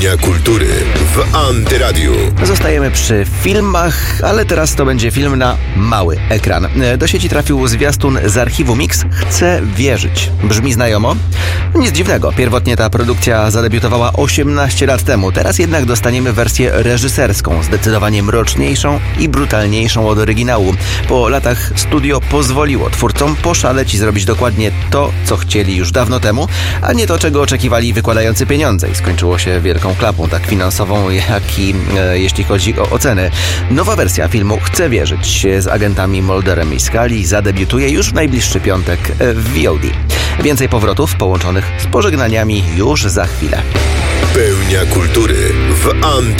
Pełnia kultury w Antyradiu. Zostajemy przy filmach, ale teraz to będzie film na mały ekran. Do sieci trafił zwiastun z archiwum Mix Chcę wierzyć. Brzmi znajomo? Nic dziwnego. Pierwotnie ta produkcja zadebiutowała 18 lat temu. Teraz jednak dostaniemy wersję reżyserską, zdecydowanie mroczniejszą i brutalniejszą od oryginału. Po latach studio pozwoliło twórcom poszaleć i zrobić dokładnie to, co chcieli już dawno temu, a nie to, czego oczekiwali wykładający pieniądze. I skończyło się wielką klapą, tak finansową, jak i jeśli chodzi o oceny. Nowa wersja filmu Chcę wierzyć z agentami Mulderem i Scully zadebiutuje już w najbliższy piątek w VOD. Więcej powrotów połączonych z pożegnaniami już za chwilę. Pełnia kultury w Antyradiu.